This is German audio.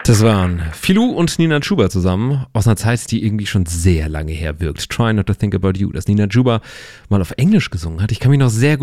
Das waren Filou und Nina Chuba zusammen aus einer Zeit, die irgendwie schon sehr lange her wirkt. Try Not to Think About You, das Nina Chuba mal auf Englisch gesungen hat. Ich kann mich noch sehr gut